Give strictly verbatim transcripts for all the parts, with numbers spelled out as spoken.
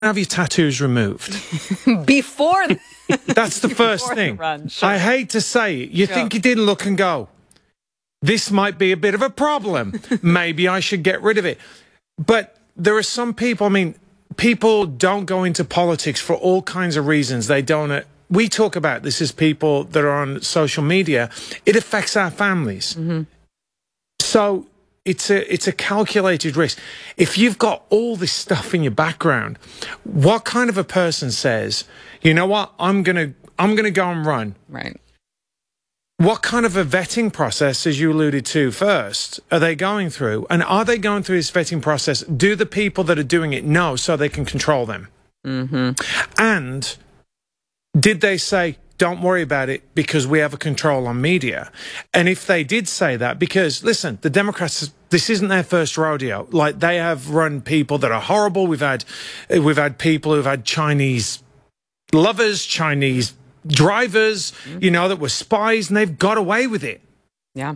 have your tattoos removed. Before That's the first thing. Run, sure. I hate to say it. You Sure. think you didn't look and go, this might be a bit of a problem. Maybe I should get rid of it. But there are some people, I mean, people don't go into politics for all kinds of reasons. They don't. Uh, we talk about this as people that are on social media. It affects our families. Mm-hmm. So it's a it's a calculated risk. If you've got all this stuff in your background, what kind of a person says, you know what, I'm gonna I'm gonna go and run? Right. What kind of a vetting process, as you alluded to first, are they going through? And are they going through this vetting process? Do the people that are doing it know so they can control them? Mm-hmm. And did they say, don't worry about it because we have a control on media? And if they did say that, because, listen, the Democrats, this isn't their first rodeo. Like, they have run people that are horrible. We've had, we've had people who've had Chinese lovers, Chinese drivers, you know, that were spies, and they've got away with it. Yeah.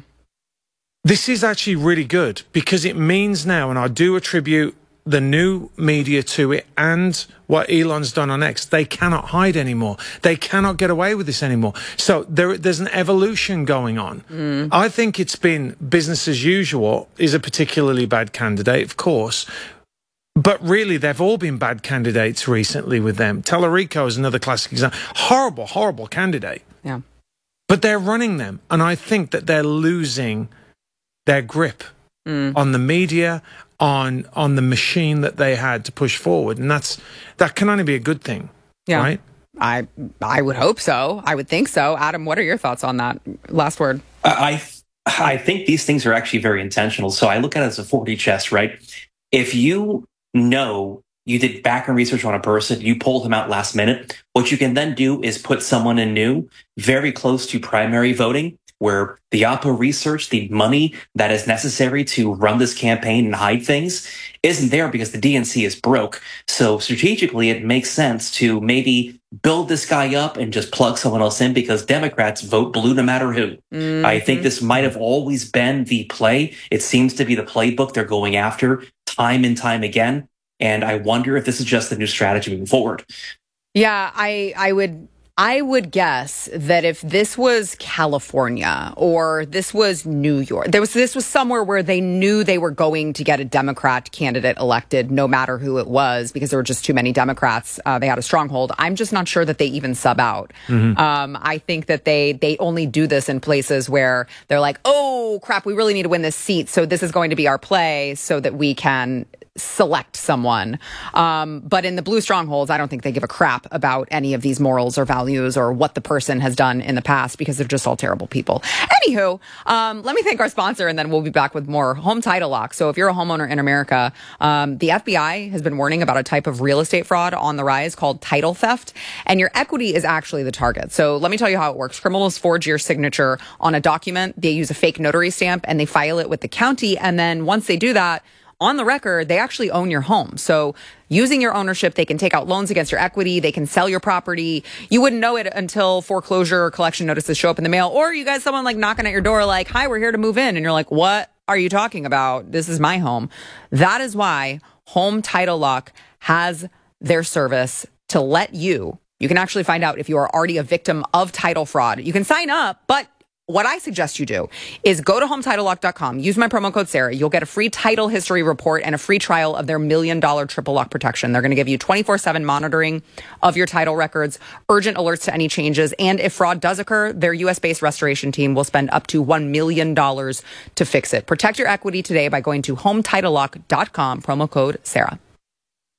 This is actually really good because it means now, and I do attribute the new media to it and what Elon's done on X, they cannot hide anymore. They cannot get away with this anymore. So there, there's an evolution going on. Mm. I think it's been business as usual is a particularly bad candidate, of course. But really, they've all been bad candidates recently with them. Tellerico is another classic example. Horrible, horrible candidate. Yeah. But they're running them. And I think that they're losing their grip mm. on the media, on on the machine that they had to push forward. And that's that can only be a good thing. Yeah. Right? I I would hope so. I would think so. Adam, what are your thoughts on that? Last word. I I think these things are actually very intentional. So I look at it as a four D chess, right? If you know you did background research on a person, you pulled him out last minute, what you can then do is put someone in new very close to primary voting, where the Oppo research, the money that is necessary to run this campaign and hide things isn't there because the D N C is broke. So strategically, it makes sense to maybe build this guy up and just plug someone else in because Democrats vote blue no matter who. Mm-hmm. I think this might have always been the play. It seems to be the playbook they're going after time and time again. And I wonder if this is just the new strategy moving forward. Yeah, I I would I would guess that if this was California or this was New York, there was this was somewhere where they knew they were going to get a Democrat candidate elected, no matter who it was, because there were just too many Democrats. Uh, they had a stronghold. I'm just not sure that they even sub out. Mm-hmm. Um, I think that they they only do this in places where they're like, oh crap, we really need to win this seat, so this is going to be our play, so that we can select someone. Um, but in the blue strongholds, I don't think they give a crap about any of these morals or values or what the person has done in the past because they're just all terrible people. Anywho, um, let me thank our sponsor and then we'll be back with more. Home Title Lock. So if you're a homeowner in America, um, the F B I has been warning about a type of real estate fraud on the rise called title theft, and your equity is actually the target. So let me tell you how it works. Criminals forge your signature on a document. They use a fake notary stamp and they file it with the county. And then once they do that, on the record, they actually own your home. So using your ownership, they can take out loans against your equity. They can sell your property. You wouldn't know it until foreclosure or collection notices show up in the mail. Or you got someone like knocking at your door like, hi, we're here to move in. And you're like, what are you talking about? This is my home. That is why Home Title Lock has their service to let you, you can actually find out if you are already a victim of title fraud. You can sign up, but what I suggest you do is go to home title lock dot com, use my promo code Sarah. You'll get a free title history report and a free trial of their million dollar triple lock protection. They're going to give you twenty-four seven monitoring of your title records, urgent alerts to any changes. And if fraud does occur, their U S based restoration team will spend up to one million dollars to fix it. Protect your equity today by going to home title lock dot com, promo code Sarah.